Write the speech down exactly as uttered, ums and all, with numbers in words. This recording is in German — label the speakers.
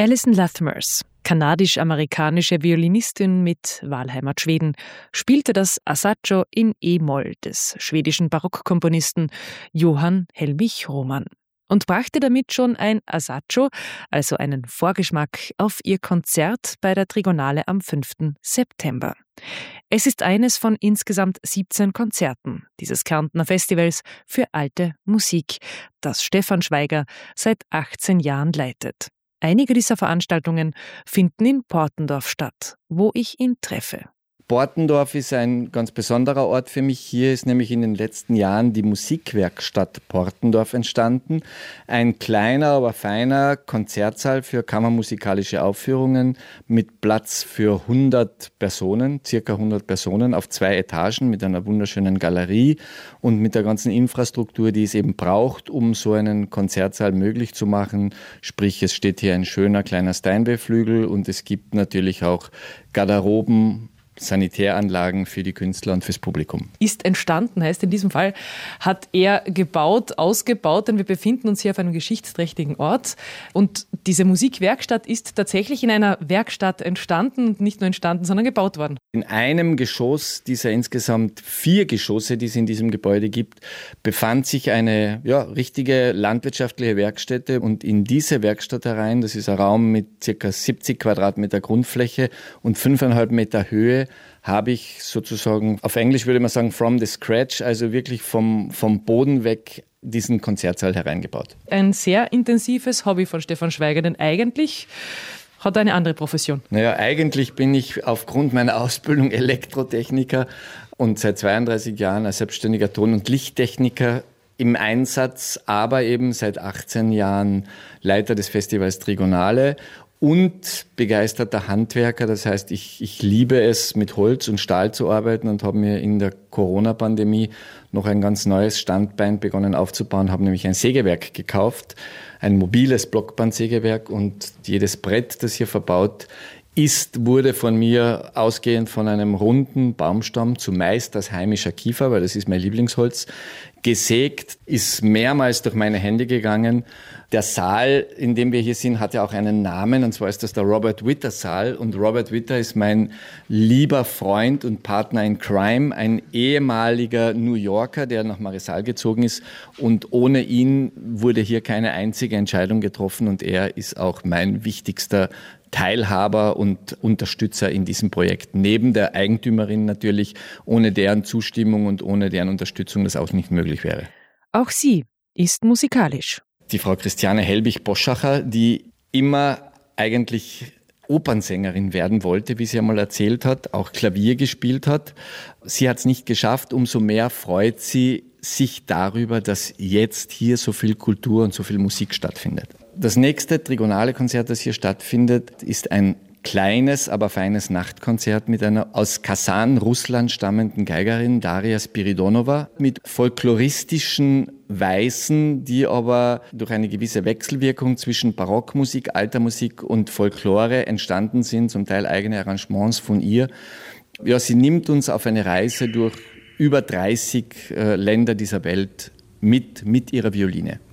Speaker 1: Alison Lathmers, kanadisch-amerikanische Violinistin mit Wahlheimat Schweden, spielte das Asaccio in E-Moll des schwedischen Barockkomponisten Johann Helmich Roman und brachte damit schon ein Asaccio, also einen Vorgeschmack, auf ihr Konzert bei der Trigonale am fünften September. Es ist eines von insgesamt siebzehn Konzerten dieses Kärntner Festivals für alte Musik, das Stefan Schweiger seit achtzehn Jahren leitet. Einige dieser Veranstaltungen finden in Portendorf statt, wo ich ihn treffe.
Speaker 2: Portendorf ist ein ganz besonderer Ort für mich. Hier ist nämlich in den letzten Jahren die Musikwerkstatt Portendorf entstanden. Ein kleiner, aber feiner Konzertsaal für kammermusikalische Aufführungen mit Platz für hundert Personen, circa hundert Personen auf zwei Etagen mit einer wunderschönen Galerie und mit der ganzen Infrastruktur, die es eben braucht, um so einen Konzertsaal möglich zu machen. Sprich, es steht hier ein schöner kleiner Steinway-Flügel und es gibt natürlich auch Garderoben, Sanitäranlagen für die Künstler und fürs Publikum.
Speaker 1: Ist entstanden, heißt in diesem Fall, hat er gebaut, ausgebaut, denn wir befinden uns hier auf einem geschichtsträchtigen Ort. Und diese Musikwerkstatt ist tatsächlich in einer Werkstatt entstanden und nicht nur entstanden, sondern gebaut worden.
Speaker 2: In einem Geschoss dieser insgesamt vier Geschosse, die es in diesem Gebäude gibt, befand sich eine ja, richtige landwirtschaftliche Werkstätte. Und in diese Werkstatt herein, das ist ein Raum mit ca. siebzig Quadratmeter Grundfläche und fünfeinhalb Meter Höhe, habe ich sozusagen, auf Englisch würde man sagen, from the scratch, also wirklich vom, vom Boden weg diesen Konzertsaal hereingebaut.
Speaker 1: Ein sehr intensives Hobby von Stefan Schweiger, denn eigentlich hat er eine andere Profession.
Speaker 2: Naja, eigentlich bin ich aufgrund meiner Ausbildung Elektrotechniker und seit zweiunddreißig Jahren als selbstständiger Ton- und Lichttechniker im Einsatz, aber eben seit achtzehn Jahren Leiter des Festivals Trigonale und begeisterter Handwerker. Das heißt, ich, ich liebe es, mit Holz und Stahl zu arbeiten und habe mir in der Corona-Pandemie noch ein ganz neues Standbein begonnen aufzubauen, habe nämlich ein Sägewerk gekauft, ein mobiles Blockbandsägewerk, und jedes Brett, das hier verbaut ist, wurde von mir ausgehend von einem runden Baumstamm, zumeist aus heimischer Kiefer, weil das ist mein Lieblingsholz, gesägt, ist mehrmals durch meine Hände gegangen. Der Saal, in dem wir hier sind, hat ja auch einen Namen, und zwar ist das der Robert Witter Saal. Und Robert Witter ist mein lieber Freund und Partner in Crime, ein ehemaliger New Yorker, der nach Mariesal gezogen ist. Und ohne ihn wurde hier keine einzige Entscheidung getroffen, und er ist auch mein wichtigster Teilhaber und Unterstützer in diesem Projekt. Neben der Eigentümerin natürlich, ohne deren Zustimmung und ohne deren Unterstützung das auch nicht möglich wäre.
Speaker 1: Auch sie ist musikalisch.
Speaker 2: Die Frau Christiane Helbig-Boschacher, die immer eigentlich Opernsängerin werden wollte, wie sie einmal erzählt hat, auch Klavier gespielt hat. Sie hat es nicht geschafft, umso mehr freut sie sich darüber, dass jetzt hier so viel Kultur und so viel Musik stattfindet. Das nächste Trigonale Konzert, das hier stattfindet, ist ein kleines, aber feines Nachtkonzert mit einer aus Kasan, Russland stammenden Geigerin, Daria Spiridonova, mit folkloristischen Weisen, die aber durch eine gewisse Wechselwirkung zwischen Barockmusik, alter Musik und Folklore entstanden sind, zum Teil eigene Arrangements von ihr. Ja, sie nimmt uns auf eine Reise durch über dreißig äh, Länder dieser Welt mit, mit ihrer Violine.